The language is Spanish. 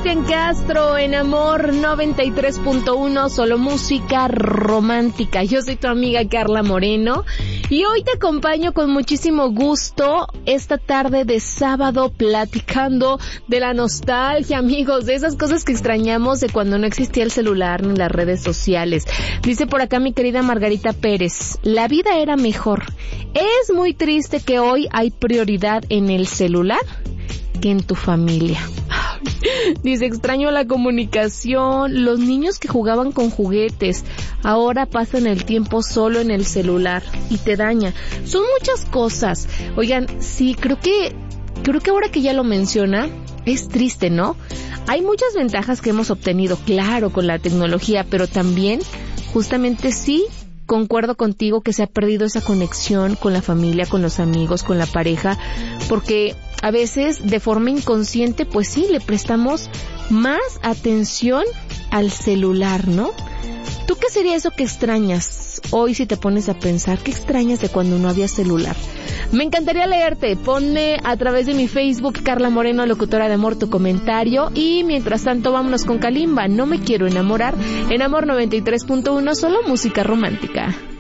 Cristian Castro en Amor 93.1, solo música romántica. Yo soy tu amiga Carla Moreno y hoy te acompaño con muchísimo gusto esta tarde de sábado platicando de la nostalgia, amigos, de esas cosas que extrañamos de cuando no existía el celular ni las redes sociales. Dice por acá mi querida Margarita Pérez, la vida era mejor. Es muy triste que hoy hay prioridad en el celular que en tu familia. Dice, extraño la comunicación, los niños que jugaban con juguetes, ahora pasan el tiempo solo en el celular y te daña. Son muchas cosas. Oigan, sí, creo que ahora que ya lo menciona, es triste, ¿no? Hay muchas ventajas que hemos obtenido, claro, con la tecnología, pero también, justamente sí, concuerdo contigo que se ha perdido esa conexión con la familia, con los amigos, con la pareja, porque a veces de forma inconsciente, pues sí, le prestamos más atención al celular, ¿no? ¿Tú qué sería eso que extrañas hoy si te pones a pensar? ¿Qué extrañas de cuando no había celular? Me encantaría leerte. Ponme a través de mi Facebook, Carla Moreno, locutora de amor, tu comentario. Y mientras tanto, vámonos con Kalimba. No me quiero enamorar. En Amor 93.1, solo música romántica.